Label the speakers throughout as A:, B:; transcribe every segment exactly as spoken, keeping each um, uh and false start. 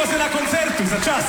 A: se na koncertu, za čas.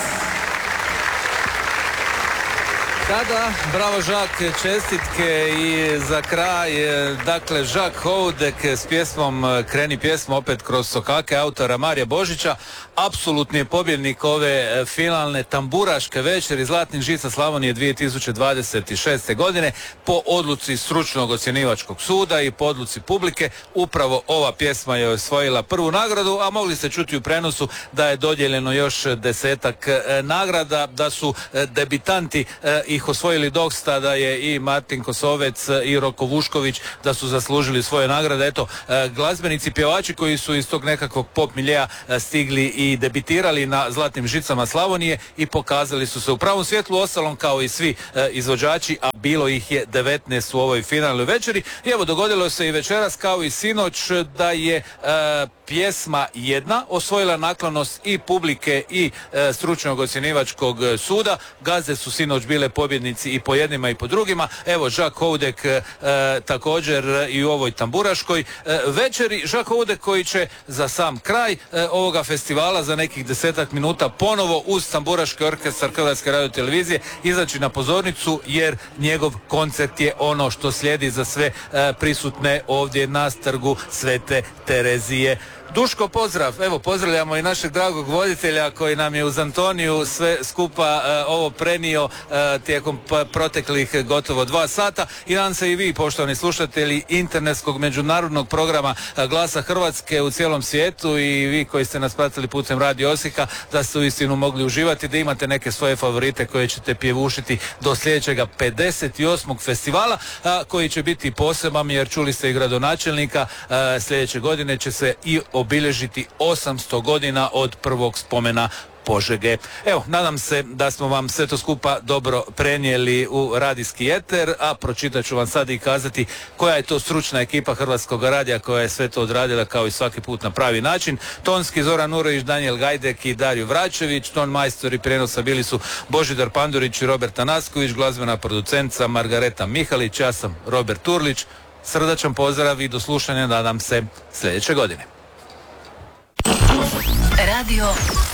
B: Tada, bravo Žak, čestitke i za kraj, dakle, Žak Houdek s pjesmom Kreni pjesma opet kroz sokake autora Marija Božića, apsolutni je pobjednik ove finalne tamburaške večeri Zlatnih žica Slavonije dvije tisuće dvadeset šeste. godine po odluci stručnog ocjenivačkog suda i po odluci publike. Upravo ova pjesma je osvojila prvu nagradu, a mogli ste čuti u prenosu da je dodijeljeno još desetak nagrada, da su debitanti i ih osvojili dosta, da je i Martin Kosovec i Roko Vušković da su zaslužili svoje nagrade. Eto, glazbenici, pjevači koji su iz tog nekakvog pop miljeja stigli i debitirali na Zlatnim žicama Slavonije i pokazali su se u pravom svjetlu, ostalom kao i svi izvođači, a bilo ih je devetnaest u ovoj finalnoj večeri. I evo, dogodilo se i večeras kao i sinoć da je e, pjesma jedna osvojila naklonost i publike i e, stručnog ocjenivačkog suda. Gazde su sinoć bile pobjednici i po jednima i po drugima. Evo, Žak Houdek e, također i u ovoj tamburaškoj e, večeri. Žak Houdek koji će za sam kraj e, ovoga festivala za nekih desetak minuta ponovo uz tamburaški orkestar Hrvatske radiotelevizije izaći na pozornicu, jer njegov koncert je ono što slijedi za sve e, prisutne ovdje na Trgu Svete Terezije. Duško, pozdrav. Evo, pozdravljamo i našeg dragog voditelja koji nam je uz Antoniju sve skupa e, ovo prenio e, tijekom p- proteklih gotovo dva sata. I nadam se i vi, poštovani slušatelji internetskog međunarodnog programa e, Glasa Hrvatske u cijelom svijetu, i vi koji ste nas pratili putem Radio Osijeka, da ste uistinu mogli uživati, da imate neke svoje favorite koje ćete pjevušiti do sljedećega pedeset osmog festivala, a, koji će biti poseban, jer čuli ste i gradonačelnika, a, sljedeće godine će se i obilježiti osamsto godina od prvog spomena Požege. Evo, nadam se da smo vam sve to skupa dobro prenijeli u radijski eter, a pročitat ću vam sad i kazati koja je to stručna ekipa Hrvatskog radija koja je sve to odradila kao i svaki put na pravi način. Tonski Zoran Urović, Danijel Gajdek i Dario Vračević, ton majstori prijenosa bili su Božidar Pandurić i Robert Tanasković, glazbena producenca Margareta Mihalić, ja sam Robert Turlić. Srdačan pozdrav i do slušanja, nadam se, sljedeće godine.
C: Radio